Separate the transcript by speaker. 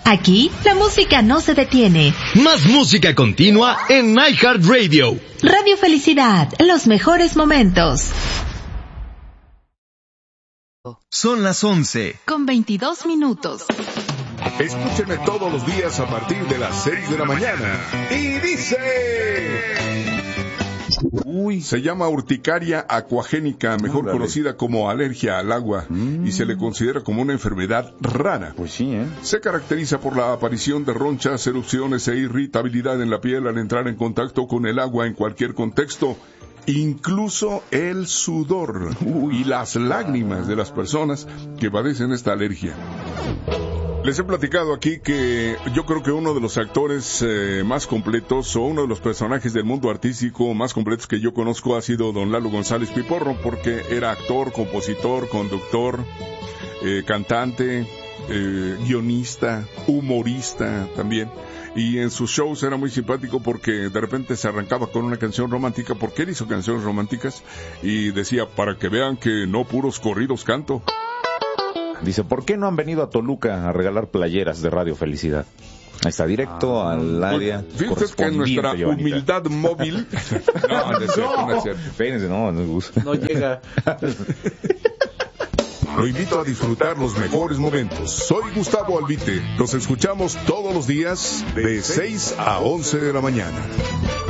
Speaker 1: Aquí, la música no se detiene.
Speaker 2: Más música continua en iHeartRadio.
Speaker 1: Radio Felicidad, los mejores momentos.
Speaker 3: Son las 11.
Speaker 1: Con 22 minutos.
Speaker 4: Escúchenme todos los días a partir de las 6 de la mañana. Y dice... Se llama urticaria acuagénica, mejor conocida como alergia al agua, y se le considera como una enfermedad rara.
Speaker 5: Pues sí, ¿eh?
Speaker 4: Se caracteriza por la aparición de ronchas, erupciones e irritabilidad en la piel al entrar en contacto con el agua en cualquier contexto, incluso el sudor y las lágrimas de las personas que padecen esta alergia. Les he platicado aquí que yo creo que uno de los actores más completos o uno de los personajes del mundo artístico más completos que yo conozco ha sido don Lalo González Piporro, porque era actor, compositor, conductor, cantante, guionista, humorista también. Y en sus shows era muy simpático porque de repente se arrancaba con una canción romántica, porque él hizo canciones románticas, y decía, para que vean que no puros corridos canto.
Speaker 5: Dice, ¿por qué no han venido a Toluca a regalar playeras de Radio Felicidad? Ahí está, directo al área.
Speaker 4: Fíjate que nuestra humildad móvil... No es cierto.
Speaker 5: Espérense, no
Speaker 6: llega.
Speaker 4: Lo invito a disfrutar los mejores momentos. Soy Gustavo Albite. Nos escuchamos todos los días de 6 a 11 de la mañana.